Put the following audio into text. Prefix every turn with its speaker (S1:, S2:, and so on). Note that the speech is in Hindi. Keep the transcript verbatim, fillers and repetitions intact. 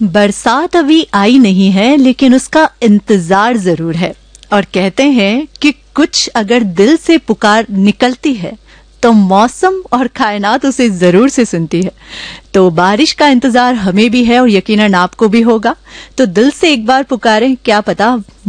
S1: बरसात अभी आई नहीं है, लेकिन उसका इंतजार जरूर है। और कहते हैं कि कुछ अगर दिल से पुकार निकलती है तो मौसम और कायनात उसे जरूर से सुनती है। तो बारिश का इंतजार हमें भी है और यकीनन आपको भी होगा। तो दिल से एक बार पुकारें, क्या पता